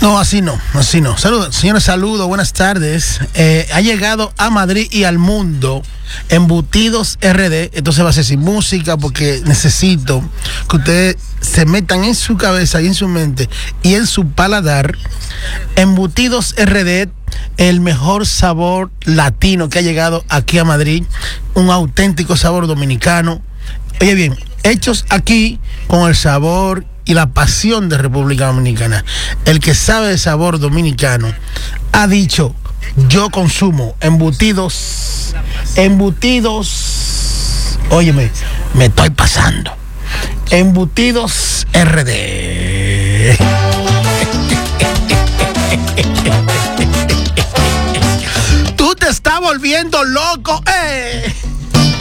No, así no, así no. Saludos, señores, saludos, buenas tardes. Ha llegado a Madrid y al mundo Embutidos RD. Entonces va a ser sin música porque necesito que ustedes se metan en su cabeza y en su mente y en su paladar. Embutidos RD, el mejor sabor latino que ha llegado aquí a Madrid. Un auténtico sabor dominicano. Oye bien, hechos aquí con el sabor y la pasión de República Dominicana. El que sabe de sabor dominicano ha dicho: yo consumo embutidos. Óyeme, me estoy pasando. Embutidos RD. Tú te estás volviendo loco,